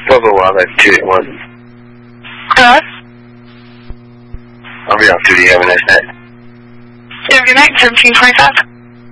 Bravo Wildlife 281. Hello? I'll be off duty. Have a nice night. Have a good night, 1725.